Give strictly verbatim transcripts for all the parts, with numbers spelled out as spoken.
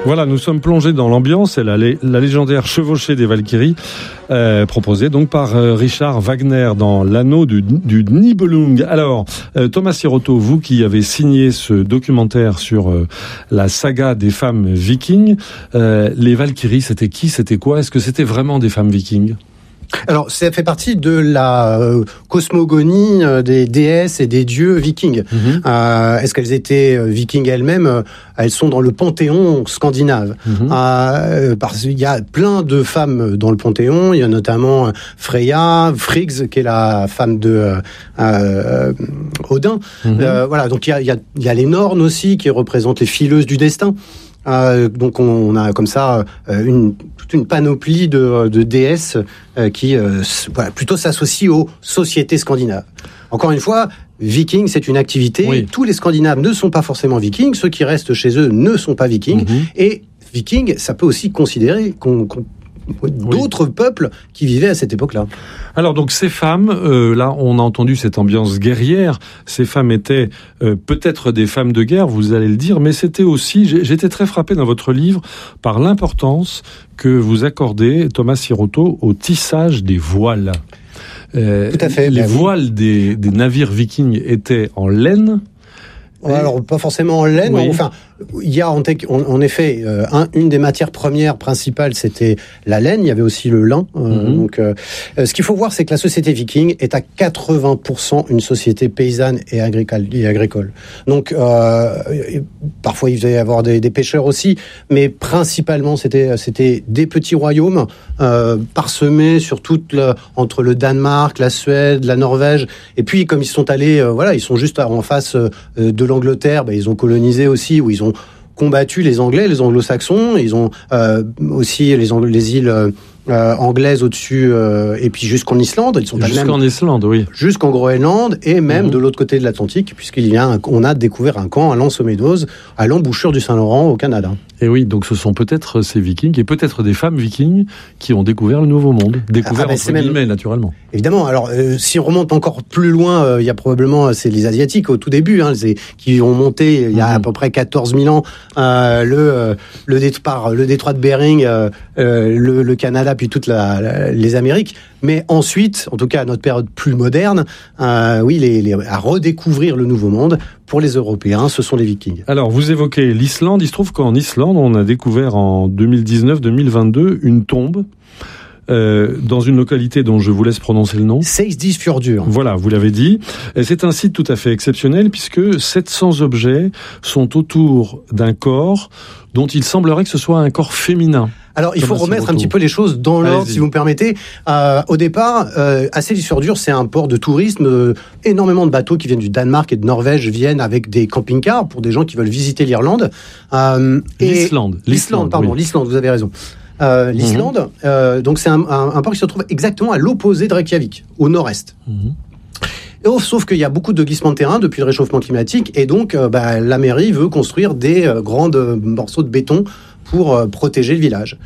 Voilà, nous sommes plongés dans l'ambiance et la, la légendaire chevauchée des Valkyries, euh, proposée donc par euh, Richard Wagner dans l'anneau du, du Nibelung. Alors, euh, Thomas Siroto, vous qui avez signé ce documentaire sur euh, la saga des femmes vikings, euh, les Valkyries, c'était qui, c'était quoi? Est-ce que c'était vraiment des femmes vikings? Alors, ça fait partie de la euh, cosmogonie euh, des déesses et des dieux vikings. Mm-hmm. Euh, est-ce qu'elles étaient euh, vikings elles-mêmes? euh, Elles sont dans le panthéon scandinave. Mm-hmm. Euh, parce qu'il y a plein de femmes dans le panthéon. Il y a notamment Freya, Frigg, qui est la femme de euh, euh, Odin. Mm-hmm. Euh, voilà. Donc il y a, il y a, il y a les Nornes aussi, qui représentent les fileuses du destin. Euh, donc on a comme ça euh, une toute une panoplie de, de déesses euh, qui euh, voilà, plutôt s'associent aux sociétés scandinaves. Encore une fois, viking, c'est une activité. Oui. Tous les Scandinaves ne sont pas forcément vikings. Ceux qui restent chez eux ne sont pas vikings. Mm-hmm. Et viking, ça peut aussi considérer qu'on, qu'on d'autres oui. peuples qui vivaient à cette époque-là. Alors donc ces femmes, euh, là on a entendu cette ambiance guerrière, ces femmes étaient euh, peut-être des femmes de guerre, vous allez le dire, mais c'était aussi, j'étais très frappé dans votre livre par l'importance que vous accordez, Thomas Siroto, au tissage des voiles. Euh, Tout à fait. Les bah, voiles oui. des, des navires vikings étaient en laine. Alors, pas forcément en laine. Oui. Enfin, il y a en, en effet euh, un, une des matières premières principales, c'était la laine. Il y avait aussi le lin. Euh, mm-hmm. Donc, euh, ce qu'il faut voir, c'est que la société viking est à quatre-vingts pour cent une société paysanne et agricole. Et agricole. Donc, euh, parfois il devait y avoir des, des pêcheurs aussi, mais principalement c'était c'était des petits royaumes euh, parsemés sur toute le, entre le Danemark, la Suède, la Norvège. Et puis, comme ils sont allés, euh, voilà, ils sont juste en face euh, de l'Angleterre. Ben, ils ont colonisé aussi, où ils ont combattu les Anglais, les Anglo-Saxons. Ils ont euh, aussi les, Anglo- les îles euh, anglaises au-dessus, euh, et puis jusqu'en Islande. Ils sont jusqu'en même, Islande, oui. Jusqu'en Groenland, et même mmh. de l'autre côté de l'Atlantique, puisqu'il y a un, on a découvert un camp à L'Anse-aux-Médozes, à l'embouchure du Saint-Laurent, au Canada. Et oui, donc ce sont peut-être ces vikings, et peut-être des femmes vikings, qui ont découvert le Nouveau Monde. Découvert ah, bah, entre guillemets, même... naturellement. Évidemment. Alors, euh, si on remonte encore plus loin, il euh, y a probablement, c'est les Asiatiques au tout début, hein, c'est, qui ont monté, il y a mmh. à peu près quatorze mille ans, euh, le, euh, le, détroit, le détroit de Bering, euh, euh, le, le Canada, puis toute la, la, les Amériques. Mais ensuite, en tout cas à notre période plus moderne, euh, oui, les, les, à redécouvrir le Nouveau Monde, pour les Européens, ce sont les Vikings. Alors, vous évoquez l'Islande. Il se trouve qu'en Islande, on a découvert en deux mille dix-neuf deux mille vingt-deux une tombe Euh, dans une localité dont je vous laisse prononcer le nom. Seyðisfjörður. Voilà, vous l'avez dit. Et c'est un site tout à fait exceptionnel puisque sept cents objets sont autour d'un corps dont il semblerait que ce soit un corps féminin. Alors, il faut remettre un petit peu les choses dans l'ordre, Allez-y. si vous me permettez. Euh, au départ, euh, à Seyðisfjörður, c'est un port de tourisme. Euh, énormément de bateaux qui viennent du Danemark et de Norvège viennent avec des camping-cars pour des gens qui veulent visiter l'Irlande. Euh, et L'Islande. L'Islande, pardon. Oui. L'Islande, vous avez raison. Euh, L'Islande, mmh. euh, donc c'est un, un, un port qui se trouve exactement à l'opposé de Reykjavik, au nord-est. Mmh. Et, oh, sauf qu'il y a beaucoup de glissements de terrain depuis le réchauffement climatique, et donc euh, bah, la mairie veut construire des euh, grands euh, morceaux de béton pour euh, protéger le village.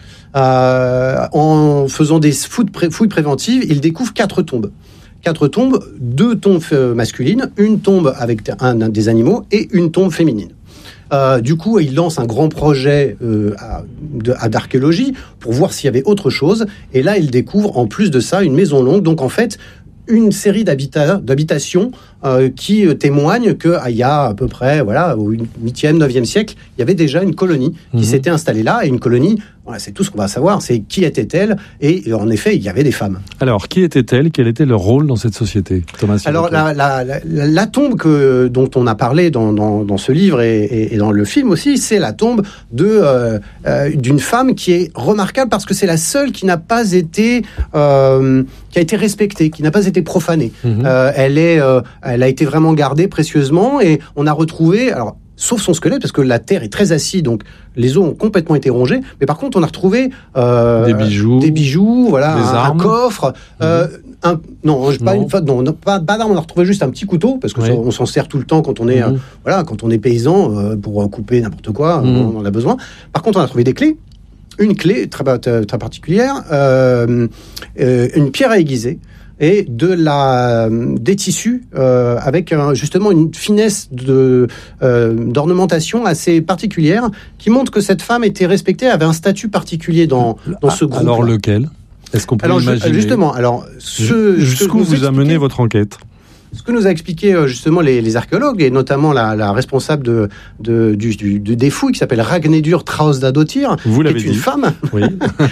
Euh, en faisant des fouilles, pré- fouilles préventives, ils découvrent quatre tombes. Quatre tombes, deux tombes euh, masculines, une tombe avec un, un des animaux et une tombe féminine. Euh, du coup, il lance un grand projet euh, à, de, à d'archéologie pour voir s'il y avait autre chose. Et là, il découvre en plus de ça une maison longue. Donc en fait, une série d'habita- d'habitations euh, qui euh, témoignent qu'il ah, y a à peu près, voilà, au huitième, neuvième siècle, il y avait déjà une colonie qui mmh. s'était installée là. Et une colonie, voilà, c'est tout ce qu'on va savoir, c'est qui était-elle. Et en effet, il y avait des femmes. Alors, qui était-elle? Quel était leur rôle dans cette société, Thomas? Alors, la, la, la, la tombe que, dont on a parlé dans, dans, dans ce livre et, et, et dans le film aussi, c'est la tombe de, euh, euh, d'une femme qui est remarquable parce que c'est la seule qui n'a pas été... Euh, qui a été respectée, qui n'a pas été profanée. Mmh. Euh, elle est, euh, elle a été vraiment gardée précieusement et on a retrouvé, alors sauf son squelette parce que la terre est très acide, donc les os ont complètement été rongés. Mais par contre, on a retrouvé euh, des bijoux, des bijoux, voilà, des un, armes. un coffre. Mmh. Euh, un, non, pas non. une, non, non, pas, pas d'armes. On a retrouvé juste un petit couteau parce que oui. ça, on s'en sert tout le temps quand on est, mmh. euh, voilà, quand on est paysan euh, pour couper n'importe quoi, mmh. on en a besoin. Par contre, on a trouvé des clés. Une clé très, très particulière, euh, euh, une pierre à aiguiser, et de la, des tissus euh, avec un, justement une finesse de, euh, d'ornementation assez particulière qui montre que cette femme était respectée, avait un statut particulier dans, dans ce groupe. Alors lequel ? Est-ce qu'on peut alors, l'imaginer ? Justement, alors ce, jusqu'où vous a mené votre enquête ? Ce que nous a expliqué justement les, les archéologues, et notamment la, la responsable de, de, du, du, des fouilles, qui s'appelle Ragnhildur Trausdadottir, vous l'avez qui est dit. une femme. Oui.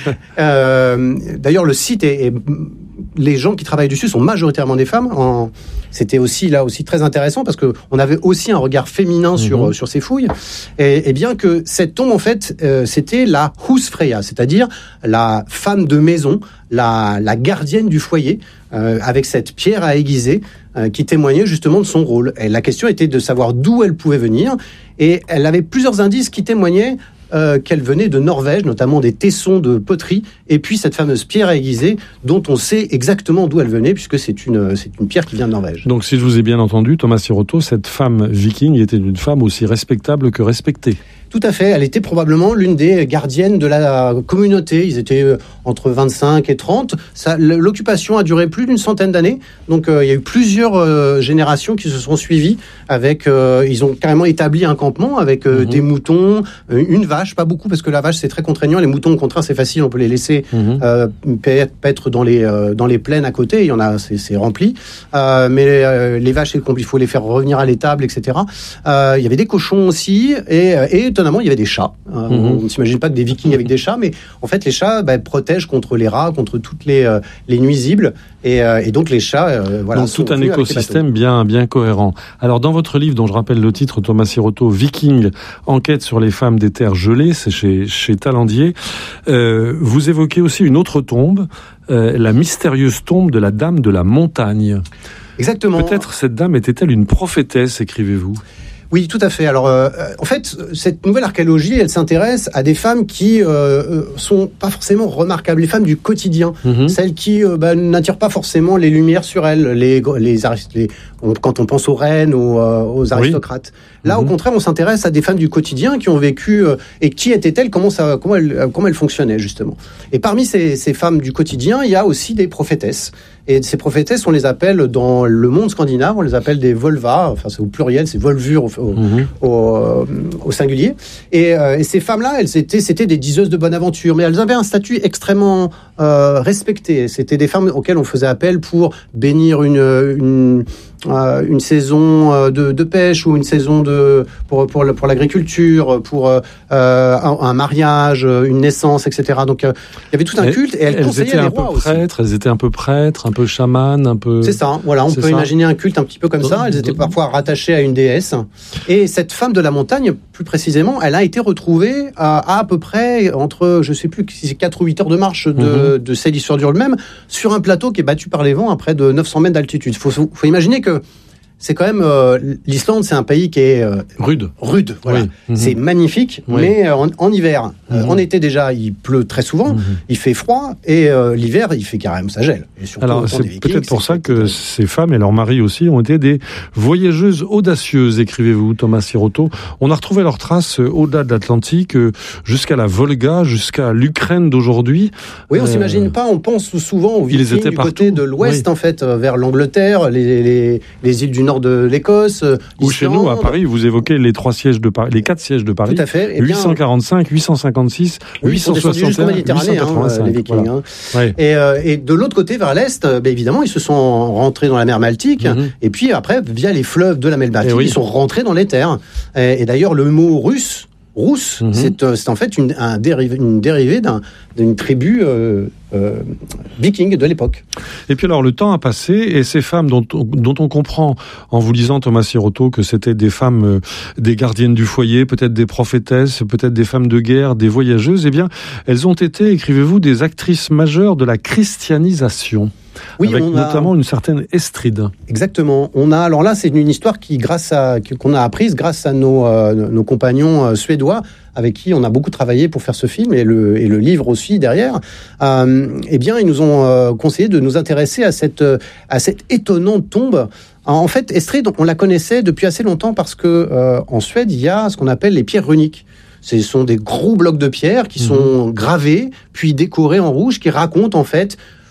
euh, d'ailleurs, le site est, est... Les gens qui travaillent dessus sont majoritairement des femmes. En... C'était aussi là aussi très intéressant parce que on avait aussi un regard féminin mmh. sur sur ces fouilles. Et, et bien que cette tombe en fait, euh, c'était la Husfreyja, c'est-à-dire la femme de maison, la la gardienne du foyer, euh, avec cette pierre à aiguiser euh, qui témoignait justement de son rôle. Et la question était de savoir d'où elle pouvait venir. Et elle avait plusieurs indices qui témoignaient Euh, qu'elle venait de Norvège, notamment des tessons de poterie, et puis cette fameuse pierre à aiguiser, dont on sait exactement d'où elle venait, puisque c'est une, c'est une pierre qui vient de Norvège. Donc, si je vous ai bien entendu, Thomas Siroto, cette femme viking était une femme aussi respectable que respectée. Tout à fait, elle était probablement l'une des gardiennes de la communauté. Ils étaient entre vingt-cinq et trente. Ça, l'occupation a duré plus d'une centaine d'années. Donc euh, il y a eu plusieurs euh, générations qui se sont suivies. Avec, euh, ils ont carrément établi un campement avec euh, mmh. des moutons, une vache, pas beaucoup parce que la vache c'est très contraignant. Les moutons au contraire c'est facile, on peut les laisser mmh. euh, paître dans les euh, dans les plaines à côté. Il y en a, c'est, c'est rempli. Euh, mais euh, les vaches c'est compliqué, il faut les faire revenir à l'étable, et cetera. Euh, il y avait des cochons aussi et, et étonnamment, il y avait des chats. Euh, mmh. On ne s'imagine pas que des vikings avec des chats, mais en fait, les chats bah, protègent contre les rats, contre toutes les, euh, les nuisibles. Et, euh, et donc, les chats, euh, voilà. Donc, tout un écosystème bien, bien cohérent. Alors, dans votre livre, dont je rappelle le titre, Thomas Siroto, Viking, enquête sur les femmes des terres gelées, c'est chez, chez Talandier, euh, vous évoquez aussi une autre tombe, euh, la mystérieuse tombe de la Dame de la Montagne. Exactement. Peut-être cette dame était-elle une prophétesse, écrivez-vous ? Oui, tout à fait. Alors, euh, en fait, cette nouvelle archéologie, elle s'intéresse à des femmes qui euh, sont pas forcément remarquables, les femmes du quotidien, mmh. celles qui euh, bah, n'attirent pas forcément les lumières sur elles, les, les, les on, quand on pense aux reines ou euh, aux aristocrates. Oui. Là, mmh. au contraire, on s'intéresse à des femmes du quotidien qui ont vécu euh, et qui étaient-elles, comment ça, comment elles, comment elles fonctionnaient justement. Et parmi ces, ces femmes du quotidien, il y a aussi des prophétesses. Et ces prophétesses, on les appelle dans le monde scandinave, on les appelle des volva, enfin c'est au pluriel, c'est volvure au, au, mmh. au, au singulier. Et, euh, et ces femmes-là, elles étaient, c'était des diseuses de bonne aventure, mais elles avaient un statut extrêmement euh, respecté. C'était des femmes auxquelles on faisait appel pour bénir une, une, euh, une saison de, de pêche ou une saison de pour pour, pour l'agriculture, pour euh, un, un mariage, une naissance, et cetera. Donc euh, il y avait tout un culte et elles, elles conseillaient les rois aussi. Prêtres, elles étaient un peu prêtres, un peu chamanes, un peu. C'est ça. Voilà, on c'est peut ça. imaginer un culte un petit peu comme ça. Elles étaient parfois rattachées à une déesse. Et cette femme de la montagne, plus précisément, elle a été retrouvée à à, à peu près entre, je sais plus si c'est quatre ou huit heures de marche de, mm-hmm. de celle d'Histoire dure le même, sur un plateau qui est battu par les vents à près de neuf cents mètres d'altitude. Il faut, faut imaginer que c'est quand même euh, l'Islande, c'est un pays qui est euh, rude. Rude, voilà. Oui. Mm-hmm. C'est magnifique, oui. mais euh, en, en hiver, mm-hmm. euh, en été déjà, il pleut très souvent, mm-hmm. il fait froid, et euh, l'hiver, il fait carrément ça gèle. Et surtout, alors c'est Vikings, peut-être pour c'est ça que ces femmes et leurs maris aussi ont été des voyageuses audacieuses, écrivez-vous, Thomas Siroto. On a retrouvé leurs traces au-delà de l'Atlantique, jusqu'à la Volga, jusqu'à l'Ukraine d'aujourd'hui. Oui, on euh... s'imagine pas. On pense souvent aux Vikings du partout. côté de l'Ouest, oui. en fait, vers l'Angleterre, les, les, les îles du nord de l'Écosse, ou chez nous à Paris, vous évoquez les trois sièges de Paris, les quatre sièges de Paris. Tout à fait. Eh bien, huit cent quarante-cinq, huit cent cinquante-six, oui, huit cent soixante et un, huit cent quatre-vingt-cinq. Hein, les Vikings. Voilà. Hein. Ouais. Et, euh, et de l'autre côté, vers l'est, ben évidemment, ils se sont rentrés dans la mer Baltique. Mm-hmm. Et puis après, via les fleuves de la mer Baltique, oui. ils sont rentrés dans les terres. Et, et d'ailleurs, le mot russe, rousse, mm-hmm. c'est, c'est en fait une, un dérivé, une dérivée d'un, d'une tribu euh, euh, viking de l'époque. Et puis alors, le temps a passé et ces femmes dont, dont on comprend, en vous lisant Thomas Siroto, que c'était des femmes, euh, des gardiennes du foyer, peut-être des prophétesses, peut-être des femmes de guerre, des voyageuses, eh bien, elles ont été, écrivez-vous, des actrices majeures de la christianisation. Oui, avec on a... notamment une certaine Estride. Exactement. On a, alors là, c'est une histoire qui, grâce à, qu'on a apprise grâce à nos, euh, nos compagnons euh, suédois, avec qui on a beaucoup travaillé pour faire ce film, et le, et le livre aussi derrière. Euh, eh bien, ils nous ont euh, conseillé de nous intéresser à cette, à cette étonnante tombe. En fait, Estride, on la connaissait depuis assez longtemps parce que euh, en Suède, il y a ce qu'on appelle les pierres runiques. Ce sont des gros blocs de pierre qui mmh. sont gravés, puis décorés en rouge, qui racontent en fait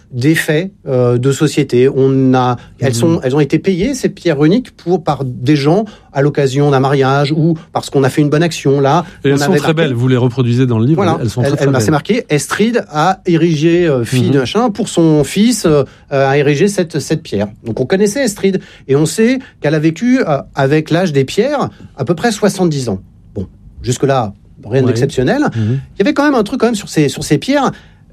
d'effets euh, de société. On a, elles, mmh. sont, elles ont été payées, ces pierres runiques, pour, par des gens à l'occasion d'un mariage ou parce qu'on a fait une bonne action. Là, et on elles sont avait très marqué, belles, vous les reproduisez dans le livre, voilà, elles sont elle, très, très elle, belles. C'est marqué, Estride a érigé, euh, fille mmh. de machin, pour son fils, euh, a érigé cette, cette pierre. Donc on connaissait Estride, et on sait qu'elle a vécu, euh, avec l'âge des pierres, à peu près soixante-dix ans. Bon, jusque-là, rien ouais. d'exceptionnel. Mmh. Il y avait quand même un truc quand même sur ces, sur ces pierres.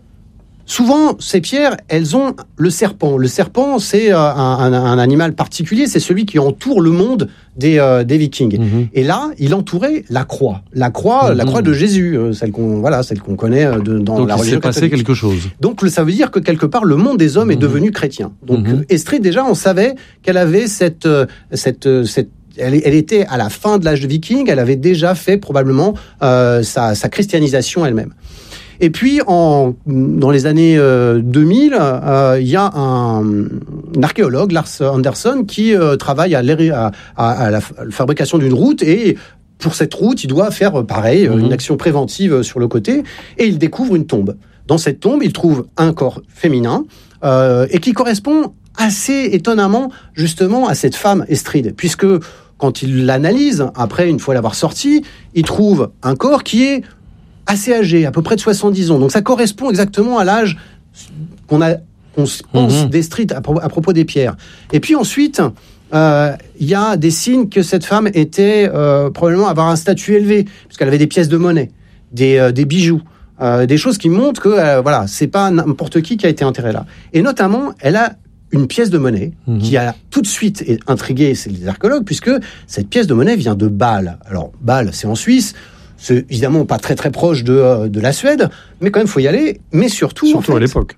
Souvent, ces pierres, elles ont le serpent. Le serpent, c'est euh, un, un, un animal particulier, c'est celui qui entoure le monde des, euh, des Vikings. Mmh. Et là, il entourait la croix, la croix, mmh. la croix de Jésus, euh, celle qu'on, voilà, celle qu'on connaît euh, de, dans Donc la religion catholique. Donc il s'est passé quelque chose. Donc ça veut dire que quelque part, le monde des hommes mmh. est devenu chrétien. Donc mmh. Estride, déjà, on savait qu'elle avait cette, cette, cette Elle, elle était à la fin de l'âge viking, elle avait déjà fait probablement euh, sa, sa christianisation elle-même. Et puis, en, dans les années euh, deux mille, il euh, y a un, un archéologue, Lars Anderson, qui euh, travaille à, à, à la fabrication d'une route, et pour cette route, il doit faire pareil, mmh. une action préventive sur le côté, et il découvre une tombe. Dans cette tombe, il trouve un corps féminin, euh, et qui correspond assez étonnamment, justement, à cette femme Estride, puisque quand il l'analyse, après, une fois l'avoir sorti, il trouve un corps qui est assez âgé, à peu près de soixante-dix ans. Donc ça correspond exactement à l'âge qu'on a, qu'on pense mmh. d'Estride à, pro- à propos des pierres. Et puis ensuite, il euh, y a des signes que cette femme était euh, probablement avoir un statut élevé, puisqu'elle avait des pièces de monnaie, des, euh, des bijoux, euh, des choses qui montrent que euh, voilà, c'est pas n'importe qui qui a été enterré là. Et notamment, elle a une pièce de monnaie mmh. qui a tout de suite intrigué les archéologues, puisque cette pièce de monnaie vient de Bâle. Alors, Bâle, c'est en Suisse. C'est évidemment pas très très proche de, de la Suède, mais quand même, il faut y aller. Mais surtout, surtout en fait, à l'époque.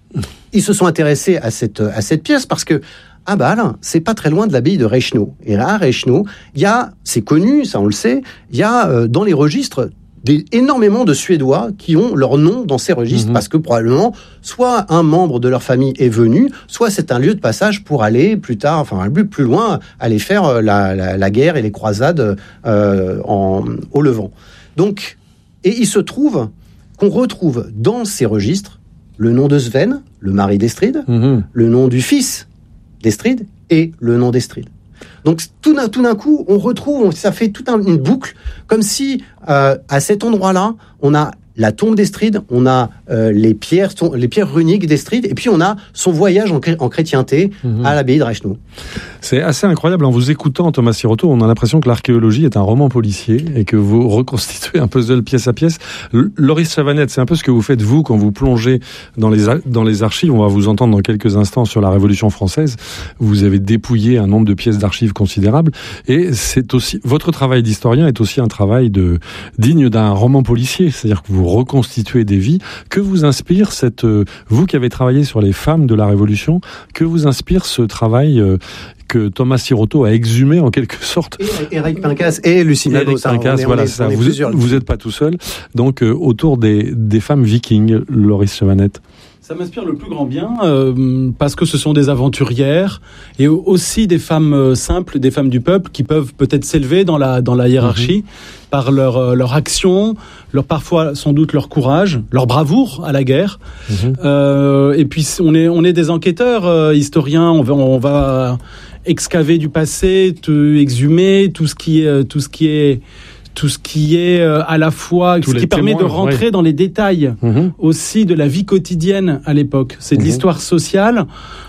Ils se sont intéressés à cette, à cette pièce parce que à Bâle, c'est pas très loin de l'abbaye de Reichenau. Et là, à Reichenau, il y a, c'est connu, ça on le sait, il y a euh, dans les registres des, énormément de Suédois qui ont leur nom dans ces registres, mmh. parce que probablement, soit un membre de leur famille est venu, soit c'est un lieu de passage pour aller plus tard, enfin un but plus loin, aller faire la, la, la guerre et les croisades euh, en, au Levant. Donc, et il se trouve qu'on retrouve dans ces registres le nom de Sven, le mari d'Estride, mmh. le nom du fils d'Estride et le nom d'Estride. Donc tout d'un, tout d'un coup, on retrouve, ça fait toute un, une boucle, comme si euh, à cet endroit-là, on a la tombe d'Estride, on a euh, les pierres, les pierres runiques d'Estride, et puis on a son voyage en, en chrétienté mmh. à l'abbaye de Reichenau. C'est assez incroyable, en vous écoutant, Thomas Siroto, on a l'impression que l'archéologie est un roman policier et que vous reconstituez un puzzle pièce à pièce. L- Loris Chavanette, c'est un peu ce que vous faites vous quand vous plongez dans les, a- dans les archives. On va vous entendre dans quelques instants sur la Révolution française. Vous avez dépouillé un nombre de pièces d'archives considérable, et c'est aussi votre travail d'historien est aussi un travail de digne d'un roman policier, c'est-à-dire que vous reconstituer des vies. Que vous inspire cette, euh, vous qui avez travaillé sur les femmes de la Révolution, que vous inspire ce travail euh, que Thomas Siroto a exhumé en quelque sorte? Et Éric Pincas et Lucie Nadeau. Éric Pincas, voilà, ça. Vous, vous êtes pas tout seul. Donc, euh, autour des, des femmes vikings, Loris Chavanette. Ça m'inspire le plus grand bien, euh, parce que ce sont des aventurières et aussi des femmes euh, simples, des femmes du peuple qui peuvent peut-être s'élever dans la dans la hiérarchie mmh. par leur euh, leur action, leur parfois sans doute leur courage, leur bravoure à la guerre. Mmh. Euh, et puis on est on est des enquêteurs, euh, historiens, on va on va excaver du passé, te exhumer tout ce qui est tout ce qui est tout ce qui est euh, à la fois, Tous ce qui permet témoins, de rentrer oui. dans les détails mmh. aussi de la vie quotidienne à l'époque. C'est de mmh. l'histoire sociale,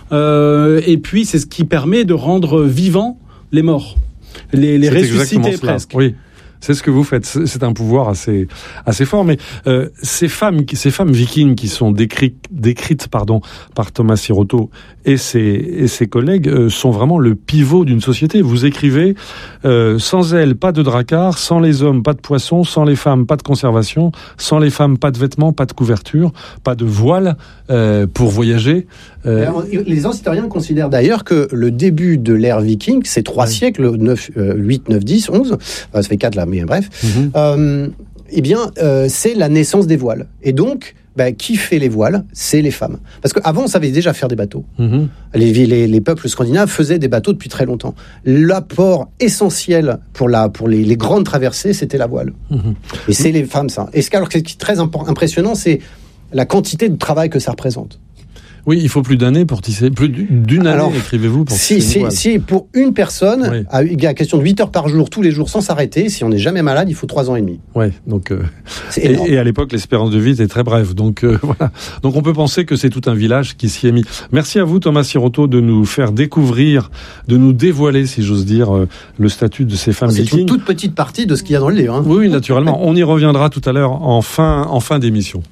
euh, et puis c'est ce qui permet de rendre vivants les morts, les, les ressusciter presque. Oui. C'est ce que vous faites. C'est un pouvoir assez assez fort. Mais euh, ces femmes, ces femmes vikings qui sont décrites, décrites pardon, par Thomas Siroto et ses et ses collègues euh, sont vraiment le pivot d'une société. Vous écrivez euh, sans elles, pas de dracard, sans les hommes, pas de poissons, sans les femmes, pas de conservation, sans les femmes, pas de vêtements, pas de couverture, pas de voile euh, pour voyager. Euh... Les historiens considèrent d'ailleurs que le début de l'ère viking, c'est trois oui. siècles, neuf, euh, huit, neuf, dix, onze, enfin, ça fait quatre là, mais bref, mm-hmm. euh, eh bien, euh, c'est la naissance des voiles. Et donc, bah, qui fait les voiles? C'est les femmes. Parce qu'avant, on savait déjà faire des bateaux. Mm-hmm. Les, les, les peuples scandinaves faisaient des bateaux depuis très longtemps. L'apport essentiel pour, la, pour les, les grandes traversées, c'était la voile. Mm-hmm. Et c'est mm-hmm. les femmes, ça. Et ce qui est très impressionnant, c'est la quantité de travail que ça représente. Oui, il faut plus d'années pour tisser, plus d'une année, Alors, écrivez-vous, pour si, tisser si, une voile. Si pour une personne, oui. à, il y a question de huit heures par jour, tous les jours, sans s'arrêter, si on n'est jamais malade, il faut trois ans et demi. Oui, donc... Euh, et, et à l'époque, l'espérance de vie était très brève, donc euh, voilà. Donc on peut penser que c'est tout un village qui s'y est mis. Merci à vous, Thomas Siroto, de nous faire découvrir, de nous dévoiler, si j'ose dire, euh, le statut de ces femmes c'est vikings. C'est une toute petite partie de ce qu'il y a dans le livre. Hein. Oui, naturellement. On y reviendra tout à l'heure en fin, en fin d'émission.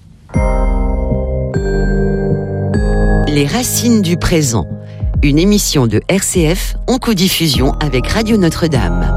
Les racines du présent, une émission de R C F en codiffusion avec Radio Notre-Dame.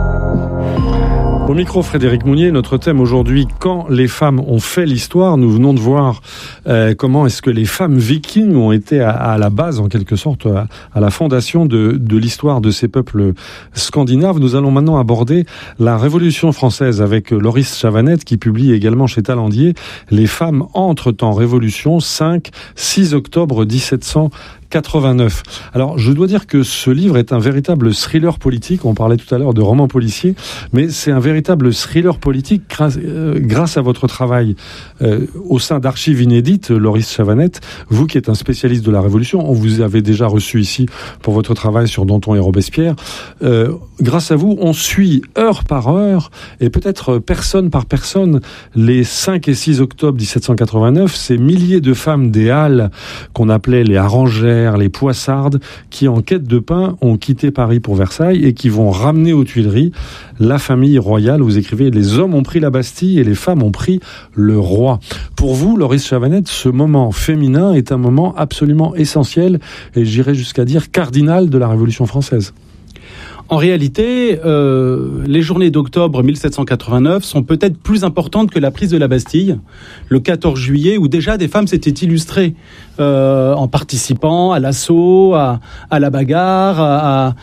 Au micro, Frédéric Mounier, notre thème aujourd'hui, quand les femmes ont fait l'histoire. Nous venons de voir euh, comment est-ce que les femmes vikings ont été à, à la base, en quelque sorte, à, à la fondation de, de l'histoire de ces peuples scandinaves. Nous allons maintenant aborder la Révolution française avec Loris Chavanette, qui publie également chez Talandier « Les femmes entrent en révolution », cinq six octobre dix-sept cent quatre-vingt-neuf. Alors, je dois dire que ce livre est un véritable thriller politique. On parlait tout à l'heure de roman policier, mais c'est un véritable thriller politique grâce, euh, grâce à votre travail euh, au sein d'Archives Inédites, Loris Chavanette. Vous qui êtes un spécialiste de la Révolution, on vous avait déjà reçu ici pour votre travail sur Danton et Robespierre. Euh, grâce à vous, on suit heure par heure et peut-être personne par personne les cinq et six octobre dix-sept cent quatre-vingt-neuf, ces milliers de femmes des Halles qu'on appelait les Arrangères, les Poissardes, qui en quête de pain ont quitté Paris pour Versailles et qui vont ramener aux Tuileries la famille royale. Vous écrivez « Les hommes ont pris la Bastille et les femmes ont pris le roi ». Pour vous, Loris Chavanette, ce moment féminin est un moment absolument essentiel et j'irais jusqu'à dire cardinal de la Révolution française. En réalité, euh, les journées d'octobre dix-sept cent quatre-vingt-neuf sont peut-être plus importantes que la prise de la Bastille, le quatorze juillet, où déjà des femmes s'étaient illustrées euh, en participant à l'assaut, à, à la bagarre, à,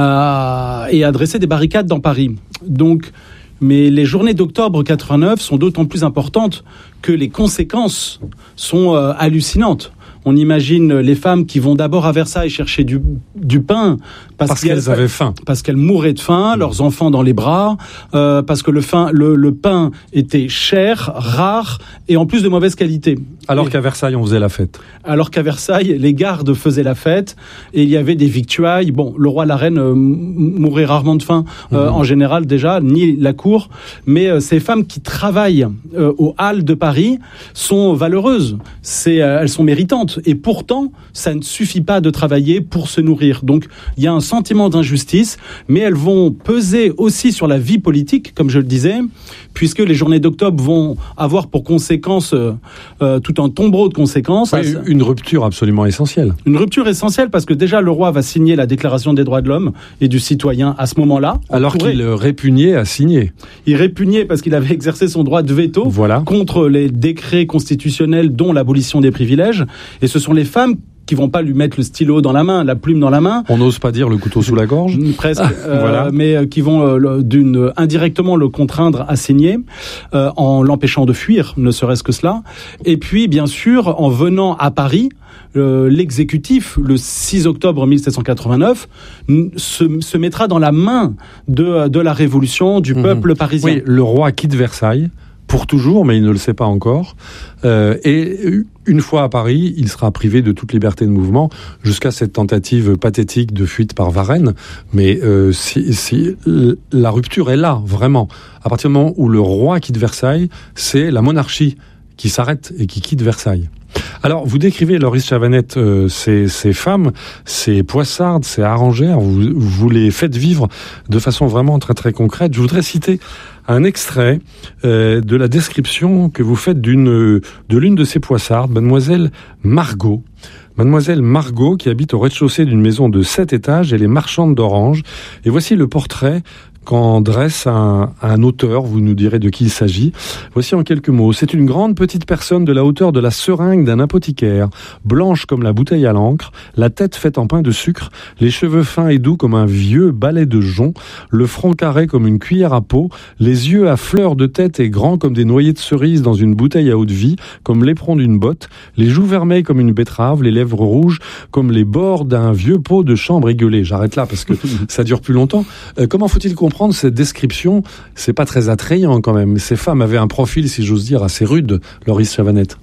à, et à dresser des barricades dans Paris. Donc, mais les journées d'octobre quatre-vingt-neuf sont d'autant plus importantes que les conséquences sont euh, hallucinantes. On imagine les femmes qui vont d'abord à Versailles chercher du, du pain parce, parce qu'elles avaient faim, parce qu'elles mouraient de faim, leurs enfants dans les bras, euh, parce que le, fin, le, le pain était cher, rare et en plus de mauvaise qualité. Alors et, qu'à Versailles, on faisait la fête. Alors qu'à Versailles, les gardes faisaient la fête et il y avait des victuailles. Bon, le roi, la reine euh, mouraient rarement de faim euh, mmh. en général déjà, ni la cour. Mais euh, ces femmes qui travaillent euh, aux Halles de Paris sont valeureuses. C'est, euh, elles sont méritantes. Et pourtant, ça ne suffit pas de travailler pour se nourrir. Donc, il y a un sentiment d'injustice, mais elles vont peser aussi sur la vie politique, comme je le disais, puisque les journées d'octobre vont avoir pour conséquence euh, euh, tout un tombereau de conséquences. Oui, une rupture absolument essentielle. Une rupture essentielle parce que déjà, le roi va signer la Déclaration des droits de l'homme et du citoyen à ce moment-là. Alors pourrait... qu'il répugnait à signer. Il répugnait parce qu'il avait exercé son droit de veto voilà. contre les décrets constitutionnels, dont l'abolition des privilèges. Et ce sont les femmes qui vont pas lui mettre le stylo dans la main, la plume dans la main. On n'ose pas dire le couteau sous la gorge. Presque. euh, voilà. Mais euh, qui vont euh, d'une, indirectement le contraindre à signer, euh, en l'empêchant de fuir, ne serait-ce que cela. Et puis, bien sûr, en venant à Paris, euh, l'exécutif, le six octobre dix-sept cent quatre-vingt-neuf, se, se mettra dans la main de, de la Révolution, du mmh. peuple parisien. Oui, le roi quitte Versailles. Pour toujours, mais il ne le sait pas encore. Euh, et une fois à Paris, il sera privé de toute liberté de mouvement jusqu'à cette tentative pathétique de fuite par Varennes. Mais euh, si, si, la rupture est là, vraiment. À partir du moment où le roi quitte Versailles, c'est la monarchie qui s'arrête et qui quitte Versailles. Alors, vous décrivez, Loris Chavanette, euh, ces, ces femmes, ces Poissardes, ces Arrangères, vous, vous les faites vivre de façon vraiment très très concrète. Je voudrais citer un extrait euh, de la description que vous faites d'une, de l'une de ces Poissardes, Mademoiselle Margot. Mademoiselle Margot, qui habite au rez-de-chaussée d'une maison de sept étages, elle est marchande d'oranges. Et voici le portrait qu'en dresse un, un auteur, vous nous direz de qui il s'agit. Voici en quelques mots. C'est une grande petite personne de la hauteur de la seringue d'un apothicaire, blanche comme la bouteille à l'encre, la tête faite en pain de sucre, les cheveux fins et doux comme un vieux balai de jonc, le front carré comme une cuillère à peau, les yeux à fleurs de tête et grands comme des noyers de cerises dans une bouteille à eau de vie, comme l'éperon d'une botte, les joues vermeilles comme une betterave, les lèvres rouges comme les bords d'un vieux pot de chambre égueulé. J'arrête là parce que ça dure plus longtemps. Euh, comment faut-il comprendre Comprendre cette description, c'est pas très attrayant quand même. Ces femmes avaient un profil, si j'ose dire, assez rude, Loris Chavanette.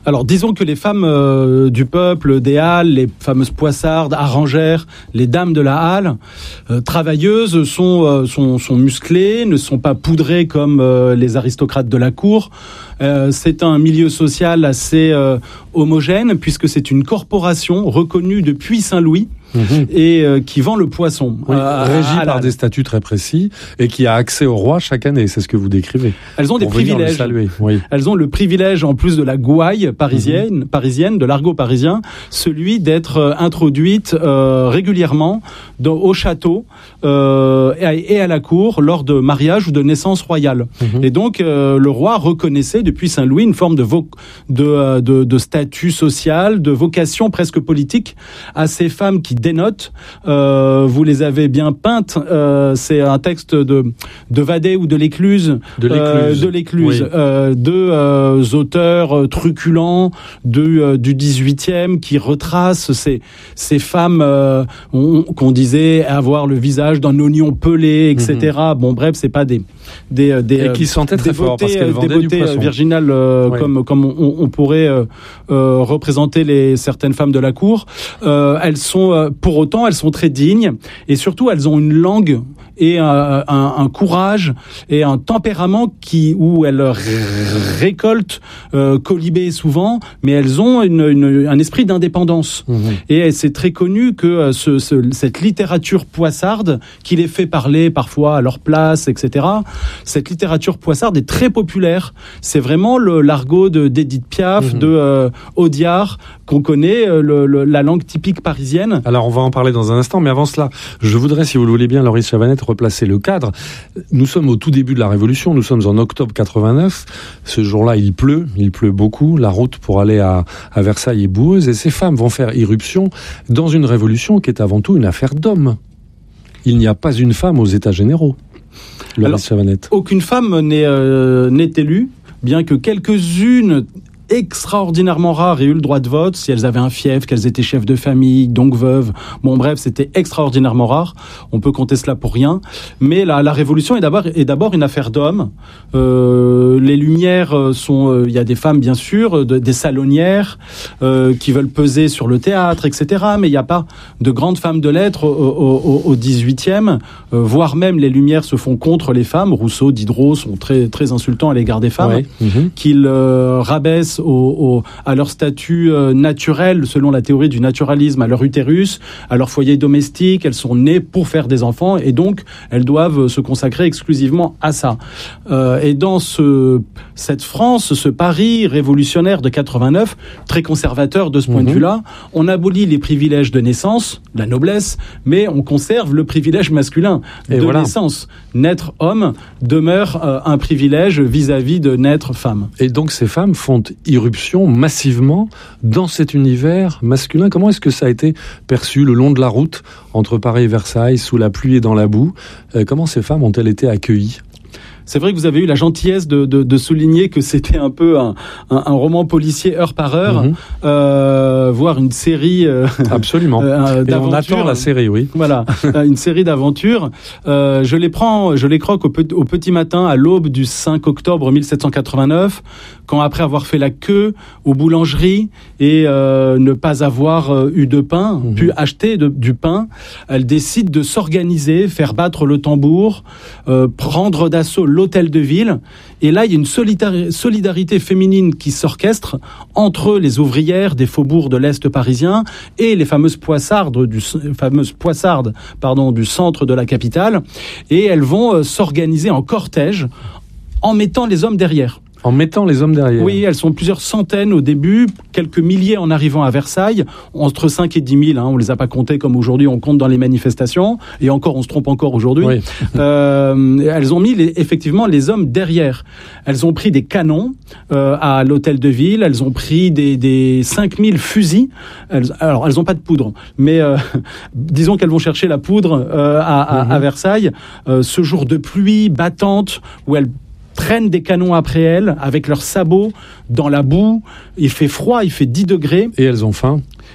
Alors, disons que les femmes euh, du peuple, des halles, les fameuses poissardes, arrangères, les dames de la halle, euh, travailleuses, sont, euh, sont, sont musclées, ne sont pas poudrées comme euh, les aristocrates de la cour. Euh, c'est un milieu social assez euh, homogène, puisque c'est une corporation reconnue depuis Saint-Louis. Mmh. Et euh, qui vend le poisson. Oui, euh, régie par des statuts très précis et qui a accès au roi chaque année, c'est ce que vous décrivez. Elles ont des privilèges. Oui. Elles ont le privilège, en plus de la gouaille parisienne, mmh. parisienne de l'argot parisien, celui d'être euh, introduite euh, régulièrement dans, au château euh, et, et à la cour lors de mariages ou de naissances royales. Mmh. Et donc, euh, le roi reconnaissait depuis Saint-Louis une forme de, vo- de, de, de statut social, de vocation presque politique à ces femmes qui dénote, euh, vous les avez bien peintes. Euh, c'est un texte de de Vadé ou de l'Écluse, de l'Écluse, euh, de l'Écluse, oui. euh, de euh, auteurs truculents de euh, du dix-huitième qui retracent ces ces femmes euh, on, qu'on disait avoir le visage d'un oignon pelé, et cetera. Mm-hmm. Bon, bref, c'est pas des des des et qui sentaient très fort parce qu'elles vendaient du poisson. Virginales euh, oui. comme comme on, on pourrait euh, euh, représenter les certaines femmes de la cour. Euh, elles sont euh, Pour autant, elles sont très dignes et surtout, elles ont une langue et un, un, un courage et un tempérament qui où elles récoltent euh, colibés souvent, mais elles ont une, une, un esprit d'indépendance. Mmh. Et c'est très connu que ce, ce, cette littérature poissarde, qui les fait parler parfois à leur place, et cetera. Cette littérature poissarde est très populaire. C'est vraiment le, l'argot de, d'Édith Piaf, mmh. de euh, Audiard, qu'on connaît, le, le, la langue typique parisienne. Alors on va en parler dans un instant, mais avant cela, je voudrais, si vous le voulez bien, Loris Chavanette, replacer le cadre. Nous sommes au tout début de la Révolution, nous sommes en octobre quatre-vingt-neuf. Ce jour-là, il pleut, il pleut beaucoup. La route pour aller à, à Versailles est boueuse et ces femmes vont faire irruption dans une révolution qui est avant tout une affaire d'hommes. Il n'y a pas une femme aux États généraux. Loris Chavanette. Aucune femme n'est, euh, n'est élue, bien que quelques-unes extraordinairement rares aient eu le droit de vote, si elles avaient un fief, qu'elles étaient chefs de famille, donc veuves. Bon, bref, c'était extraordinairement rare. On peut compter cela pour rien. Mais la, la Révolution est d'abord, est d'abord une affaire d'hommes. Euh, les Lumières sont... Il euh, y a des femmes, bien sûr, de, des salonnières euh, qui veulent peser sur le théâtre, et cetera. Mais il n'y a pas de grandes femmes de lettres au, au, au dix-huitième, euh, voire même les Lumières se font contre les femmes. Rousseau, Diderot sont très, très insultants à l'égard des femmes, ouais. mmh. qu'ils euh, rabaissent Au, au, à leur statut euh, naturel, selon la théorie du naturalisme, à leur utérus, à leur foyer domestique. Elles sont nées pour faire des enfants et donc elles doivent se consacrer exclusivement à ça. Euh, et dans ce, cette France, ce Paris révolutionnaire de quatre-vingt-neuf, très conservateur de ce point mmh. de vue-là, on abolit les privilèges de naissance, la noblesse, mais on conserve le privilège masculin et de voilà. naissance. Naître homme demeure euh, un privilège vis-à-vis de naître femme. Et donc ces femmes font irruption massivement dans cet univers masculin. Comment est-ce que ça a été perçu le long de la route entre Paris et Versailles, sous la pluie et dans la boue? euh, Comment ces femmes ont-elles été accueillies? C'est vrai que vous avez eu la gentillesse de, de, de souligner que c'était un peu un, un, un roman policier heure par heure, mmh. euh, voire une série. Euh, Absolument. Euh, et on attend la série, oui. Voilà, une série d'aventures. Euh, je les prends, je les croque au, pe- au petit matin à l'aube du cinq octobre mille sept cent quatre-vingt-neuf, quand après avoir fait la queue aux boulangeries et euh, ne pas avoir euh, eu de pain, mmh. pu acheter de, du pain, elles décident de s'organiser, faire battre le tambour, euh, prendre d'assaut l'hôtel de ville. Et là, il y a une solidari- solidarité féminine qui s'orchestre entre les ouvrières des faubourgs de l'Est parisien et les fameuses poissardes du, fameuses poissardes, pardon, du centre de la capitale. Et elles vont euh, s'organiser en cortège en mettant les hommes derrière. En mettant les hommes derrière. Oui, elles sont plusieurs centaines au début, quelques milliers en arrivant à Versailles, entre cinq et dix mille, hein, on ne les a pas comptés comme aujourd'hui on compte dans les manifestations, et encore on se trompe encore aujourd'hui. Oui. euh, elles ont mis les, effectivement les hommes derrière. Elles ont pris des canons euh, à l'hôtel de ville, elles ont pris des, des cinq mille fusils. Elles, alors elles n'ont pas de poudre, mais euh, disons qu'elles vont chercher la poudre euh, à, à, mm-hmm. à Versailles. Euh, ce jour de pluie battante où elles traînent des canons après elles, avec leurs sabots, dans la boue. Il fait froid, il fait dix degrés. Et elles ont faim.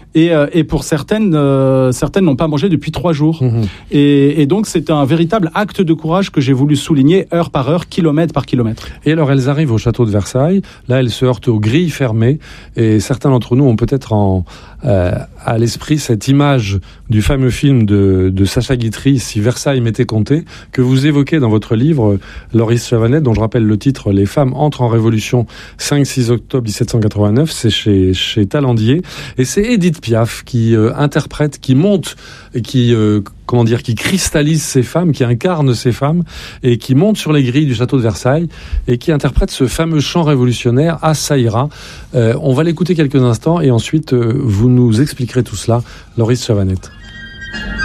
Et, euh, et pour certaines, euh, certaines n'ont pas mangé depuis trois jours. Mmh. Et, et donc c'est un véritable acte de courage que j'ai voulu souligner heure par heure, kilomètre par kilomètre. Et alors elles arrivent au château de Versailles. Là, elles se heurtent aux grilles fermées. Et certains d'entre nous ont peut-être en, euh, à l'esprit cette image du fameux film de, de Sacha Guitry, Si Versailles m'était compté, que vous évoquez dans votre livre, Loris Chavanette, dont je rappelle le titre, Les femmes entrent en révolution, cinq six octobre dix-sept cent quatre-vingt-neuf. C'est chez, chez Talandier. Et c'est Édith Piaf qui euh, interprète, qui monte, et qui, euh, comment dire, qui cristallise ces femmes, qui incarne ces femmes, et qui monte sur les grilles du château de Versailles, et qui interprète ce fameux chant révolutionnaire, Ah ça ira. Euh, on va l'écouter quelques instants, et ensuite, euh, vous nous expliquerez tout cela, Loris Chavanette.